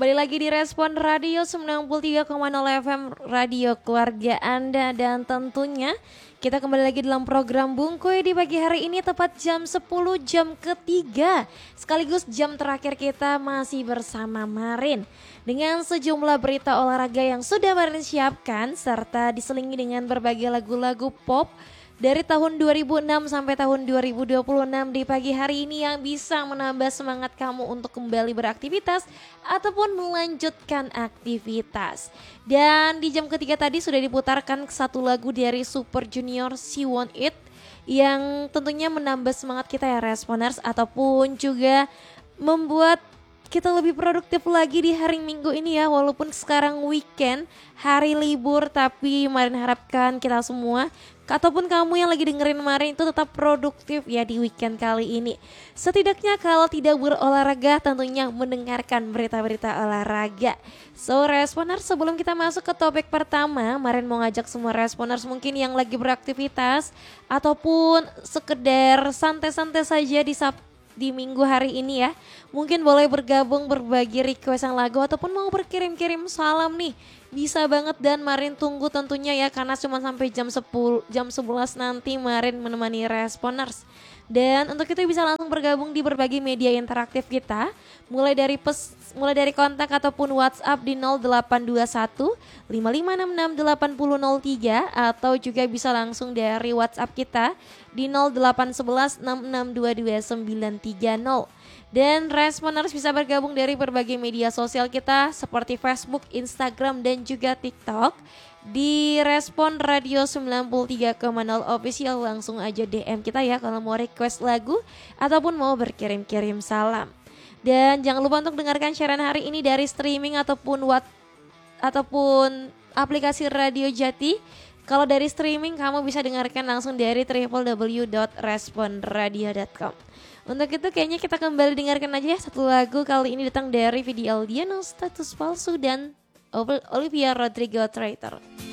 Kembali lagi di Respon Radio 93,0 FM Radio keluarga Anda. Dan tentunya kita kembali lagi dalam program Bungkuy di pagi hari ini tepat jam 10 jam ketiga. Sekaligus jam terakhir kita masih bersama Marin dengan sejumlah berita olahraga yang sudah Marin siapkan, serta diselingi dengan berbagai lagu-lagu pop dari tahun 2006 sampai tahun 2026 di pagi hari ini yang bisa menambah semangat kamu untuk kembali beraktivitas ataupun melanjutkan aktivitas. Dan di jam ketiga tadi sudah diputarkan satu lagu dari Super Junior She Want It yang tentunya menambah semangat kita ya Responers, ataupun juga membuat kita lebih produktif lagi di hari Minggu ini ya. Walaupun sekarang weekend, hari libur, tapi Marin harapkan kita semua ataupun kamu yang lagi dengerin Marin itu tetap produktif ya di weekend kali ini. Setidaknya kalau tidak berolahraga tentunya mendengarkan berita-berita olahraga. So Responers, sebelum kita masuk ke topik pertama, Marin mau ngajak semua Responers mungkin yang lagi beraktivitas ataupun sekedar santai-santai saja di minggu hari ini ya, mungkin boleh bergabung berbagi requestan lagu ataupun mau berkirim-kirim salam nih, bisa banget. Dan Marin tunggu tentunya ya, karena cuma sampai jam 11 nanti Marin menemani Responers. Dan untuk itu bisa langsung bergabung di berbagai media interaktif kita, mulai dari kontak ataupun WhatsApp di 0821 5566 8003, atau juga bisa langsung dari WhatsApp kita di 0811 6622 930. Dan Responers bisa bergabung dari berbagai media sosial kita seperti Facebook, Instagram, dan juga TikTok di Respon Radio 93,0 official. Langsung aja DM kita ya kalau mau request lagu ataupun mau berkirim-kirim salam. Dan jangan lupa untuk dengarkan siaran hari ini dari streaming ataupun aplikasi Radio Jati. Kalau dari streaming kamu bisa dengarkan langsung dari www.responradio.com. Untuk itu kayaknya kita kembali dengarkan aja ya satu lagu. Kali ini datang dari Vidi Aldiano, Status Palsu, dan Olivia Rodrigo, Traitor.